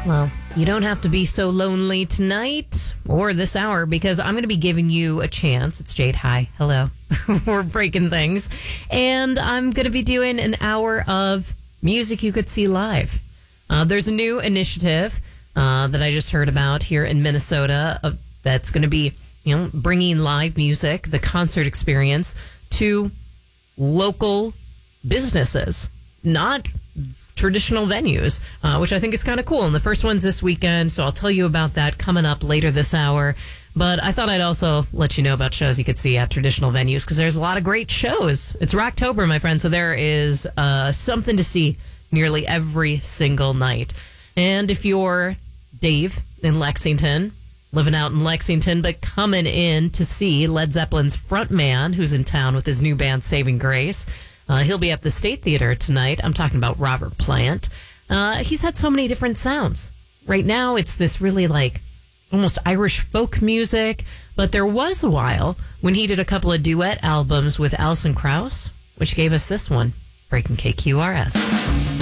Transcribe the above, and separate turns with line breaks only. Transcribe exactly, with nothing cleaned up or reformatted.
Well, you don't have to be so lonely tonight or this hour because I'm going to be giving you a chance. It's Jade. Hi. Hello. We're breaking things. And I'm going to be doing an hour of music you could see live. Uh, there's a new initiative uh, that I just heard about here in Minnesota uh, that's going to be, you know, bringing live music, the concert experience, to local businesses, not traditional venues, uh, which I think is kind of cool. And the first one's this weekend, so I'll tell you about that coming up later this hour. But I thought I'd also let you know about shows you could see at traditional venues because there's a lot of great shows. It's Rocktober, my friend, so there is uh, something to see nearly every single night. And if you're Dave in Lexington, living out in Lexington, but coming in to see Led Zeppelin's frontman, who's in town with his new band, Saving Grace, Uh, he'll be at the State Theater tonight. I'm talking about Robert Plant. Uh, he's had so many different sounds. Right now, it's this really like almost Irish folk music. But there was a while when he did a couple of duet albums with Alison Krauss, which gave us this one, Breaking K Q R S.